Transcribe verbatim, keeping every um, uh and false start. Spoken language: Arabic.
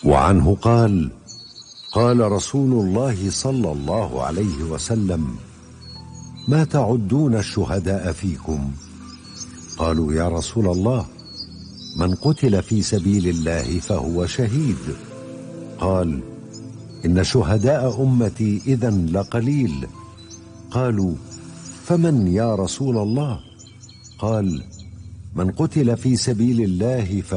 وعنه قال: قال رسول الله صلى الله عليه وسلم: ما تعدون الشهداء فيكم؟ قالوا: يا رسول الله، من قتل في سبيل الله فهو شهيد. قال: إن شهداء أمتي إذن لقليل. قالوا: فمن يا رسول الله؟ قال: من قتل في سبيل الله